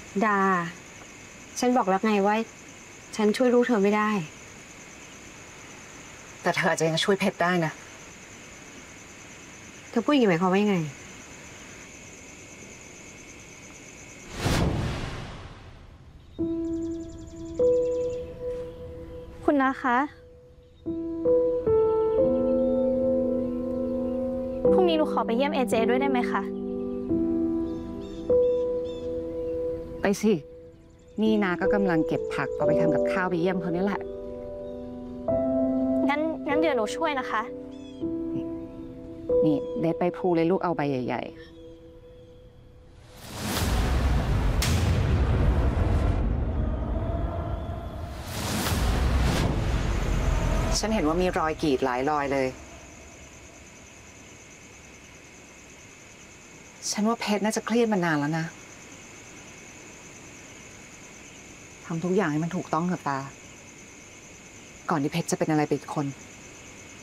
ดาฉันบอกแล้วไงว่าฉันช่วยลูกเธอไม่ได้แต่เธออาจจะยังช่วยเพชรได้นะเธอพูดอย่างนี้หมายความว่ายังไงคุณนะคะพรุ่งนี้หนูขอไปเยี่ยมเอเจด้วยได้ไหมคะไปสินี่นาก็กำลังเก็บผักเอาไปทำกับข้าวไปเยี่ยมเขานี่แหละงั้นเดี๋ยวหนูช่วยนะคะนี่เด็ดไปพูเลยลูกเอาใบใหญ่ๆฉันเห็นว่ามีรอยกรีดหลายรอยเลยฉันว่าเพชรน่าจะเครียดมานานแล้วนะทำทุกอย่างให้มันถูกต้องเถอะตาก่อนที่เพชรจะเป็นอะไรไปอีกคน